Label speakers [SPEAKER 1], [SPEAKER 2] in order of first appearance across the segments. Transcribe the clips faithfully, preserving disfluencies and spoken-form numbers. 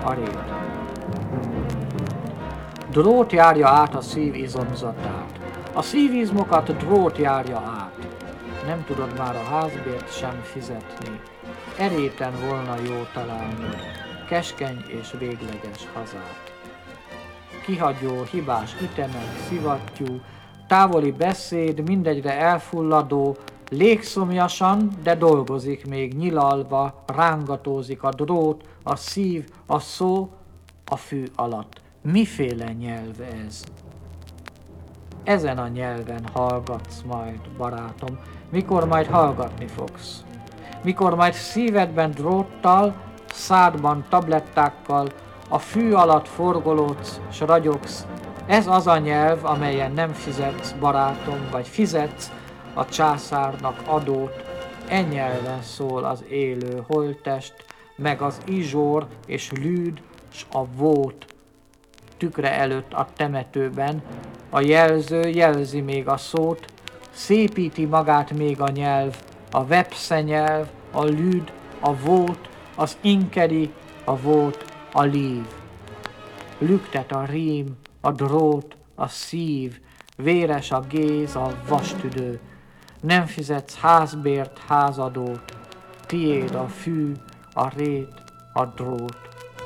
[SPEAKER 1] a rét. Drót járja át a szív izomzatát. A szívizmokat drót járja át. Nem tudod már a házbért sem fizetni. Eréten volna jó találnod keskeny és végleges hazát. Kihagyó, hibás ütemek, szivattyú, távoli beszéd, mindegyre elfulladó, légszomjasan, de dolgozik még nyilalva, rángatózik a drót, a szív, a szó, a fű alatt. Miféle nyelv ez? Ezen a nyelven hallgatsz majd, barátom, mikor majd hallgatni fogsz. Mikor majd szívedben dróttal, szádban tablettákkal, a fű alatt forgolódsz, s ragyogsz. Ez az a nyelv, amelyen nem fizetsz, barátom, vagy fizetsz a császárnak adót. E nyelven szól az élő holttest, meg az izsór és lűd, s a vót. Tükre előtt a temetőben, a jelző jelzi még a szót, szépíti magát még a nyelv, a vepsze nyelv, a lűd, a vót, az inkeri, a vót, a lív. Lüktet a rím, a drót, a szív, véres a géz, a vastüdő. Nem fizetsz házbért, házadót, tiéd a fű, a rét, a drót.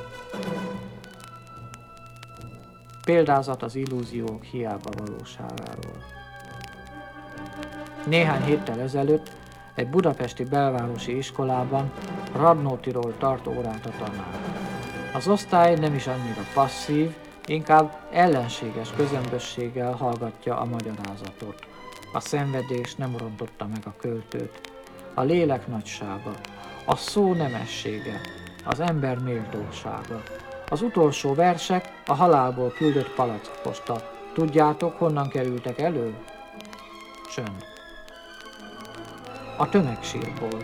[SPEAKER 1] Példázat az illúziók hiába valóságáról. Néhány héttel ezelőtt egy budapesti belvárosi iskolában Radnótiról tart órát a tanár. Az osztály nem is annyira passzív, inkább ellenséges közömbösséggel hallgatja a magyarázatot. A szenvedés nem rontotta meg a költőt. A lélek nagysága, a szó nemessége, az ember méltósága. Az utolsó versek a halálból küldött palackposta. Tudjátok, honnan kerültek elő? Csönd. A tömegsírból.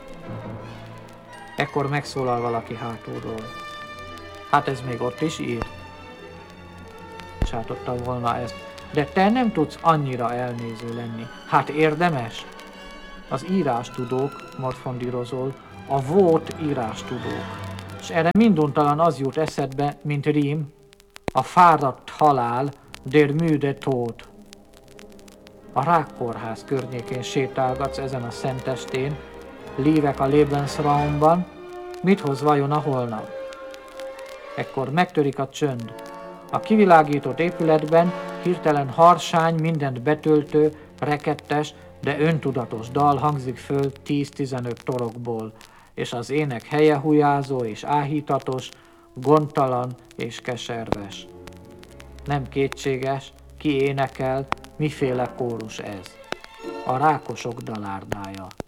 [SPEAKER 1] Ekkor megszólal valaki hátulról. Hát ez még ott is ír. Sátotta volna ezt. De te nem tudsz annyira elnéző lenni. Hát érdemes? Az írástudók, morfondírozol, a vót írástudók. És erre minduntalan az jut eszedbe, mint rím, a fáradt halál, der müde Tod. A Rákkórház környékén sétálgatsz ezen a szentestén, lívek a Lebensraumban, mit hoz vajon a holnap? Ekkor megtörik a csönd. A kivilágított épületben hirtelen harsány, mindent betöltő, rekettes, de öntudatos dal hangzik föl tíz-tizenöt torokból, és az ének helyehujázó és áhítatos, gondtalan és keserves. Nem kétséges, ki énekel, miféle kórus ez. A rákosok dalárdája.